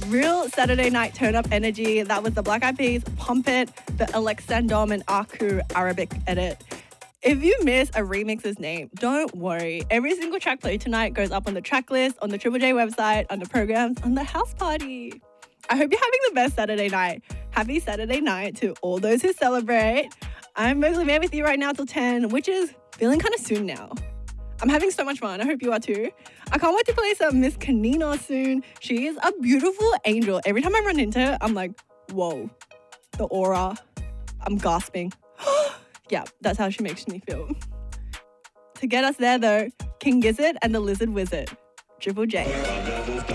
Real Saturday night turn-up energy. That was the Black Eyed Peas, Pump It, the Alexandom and Aku Arabic edit. If you miss a remix's name, don't worry. Every single track played tonight goes up on the track list, on the Triple J website, on the programs, on the house party. I hope you're having the best Saturday night. Happy Saturday night to all those who celebrate. I'm Mostly Man with you right now till 10, which is feeling kind of soon now. I'm having so much fun. I hope you are too. I can't wait to play some Miss Kanina soon. She is a beautiful angel. Every time I run into her, I'm like, whoa, the aura. I'm gasping. Yeah, that's how she makes me feel. To get us there though, King Gizzard and the Lizard Wizard. Triple J.